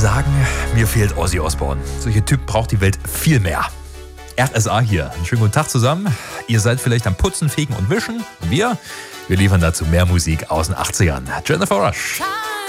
sagen, mir fehlt Ozzy Osbourne. Solche Typ braucht die Welt viel mehr. RSA hier. Einen schönen guten Tag zusammen. Ihr seid vielleicht am Putzen, Fegen und Wischen. Und wir liefern dazu mehr Musik aus den 80ern. Jennifer Rush.